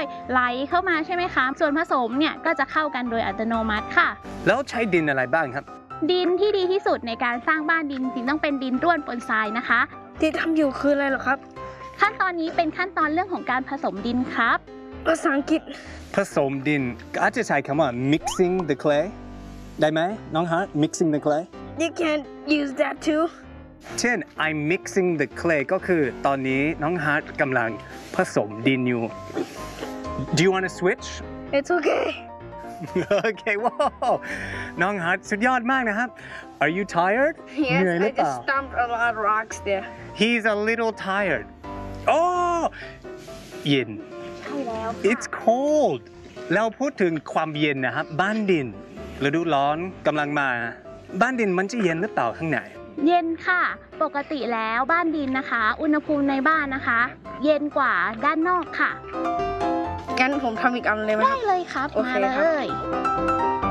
ไหลเข้ามาใช่ไหมคะส่วนผสมเนี่ยก็จะเข้ากันโดยอัตโนมัติค่ะแล้วใช้ดินอะไรบ้างครับดินที่ดีที่สุดในการสร้างบ้านดินจริงต้องเป็นดินร่วนปนทรายนะคะที่ทำอยู่คืออะไรหรอครับขั้นตอนนี้เป็นขั้นตอนเรื่องของการผสมดินครับภาษาอังกฤษผสมดินอาจจะใช้คำว่า mixing the clay ได้ไหมน้องฮาร์ด mixing the clay You can use that too เช่น I'm mixing the clay ก็คือตอนนี้น้องฮาร์ดกำลังผสมดินอยู่ Do you want to switch It's okay โอเคว้าวน้องฮาร์ดสุดยอดมากนะครับ Are you tired Yes เหนื่อยหรื I อเปล่า just stomped a lot of rocks there He's a little tired โอ้เย็นใช่แล้ว It's cold เราพูดถึงความเย็นนะครับบ้านดินฤดูร้อนกำลังมาบ้านดินมันจะเย็นหรือเปล่าข้างในเย็นค่ะปกติแล้วบ้านดินนะคะอุณหภูมิในบ้านนะคะ เย็นกว่าด้านนอกค่ะงั้นผมทำอีกอันเลยไหมได้เลยครับมาเลย